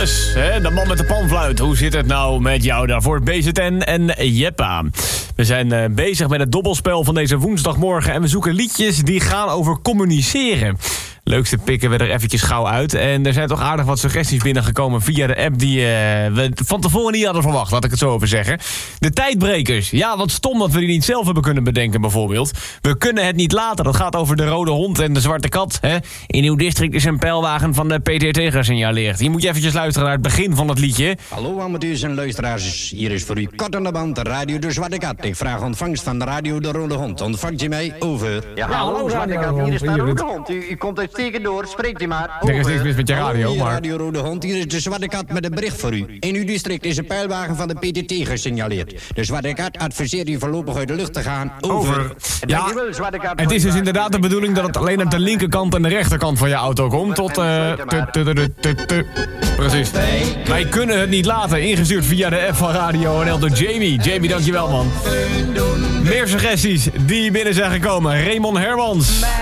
Dennis, hè, de man met de panfluit. Hoe zit het nou met jou daarvoor? BZN en Jeppa. We zijn bezig met het dobbelspel van deze woensdagmorgen... en we zoeken liedjes die gaan over communiceren. Leukste pikken we er eventjes gauw uit. En er zijn toch aardig wat suggesties binnengekomen via de app... die we van tevoren niet hadden verwacht, laat ik het zo over zeggen. De tijdbrekers. Ja, wat stom dat we die niet zelf hebben kunnen bedenken bijvoorbeeld. We kunnen het niet laten. Dat gaat over de rode hond en de zwarte kat. Hè? In uw district is een pijlwagen van de PTT gesignaleerd. Hier moet je eventjes luisteren naar het begin van het liedje. Hallo amateurs en luisteraars. Hier is voor u kort aan de band Radio de Zwarte Kat. Ik vraag ontvangst van de Radio de Rode Hond. Ontvangt u mij? Over. Ja, hallo Zwarte Kat. Hier is de Rode Hond. U komt uitstekend door. Spreekt u maar. Er is niks mis met je radio, Hallo, maar... Radio Rode Hond. Hier is de Zwarte Kat met een bericht voor u. In uw district is een pijlwagen van de PTT gesignaleerd. De Zwarte Kat adviseert u voorlopig uit de lucht te gaan. Over. Ja, Dankjewel, Zwarte Kat. het is dus inderdaad de bedoeling dat het alleen op de linkerkant en de rechterkant van je auto komt. Tot... Precies. Wij kunnen het niet laten. Ingestuurd via de app van Radio NL door Jamie. Jamie, dankjewel man. Meer suggesties die binnen zijn gekomen. Raymond Hermans.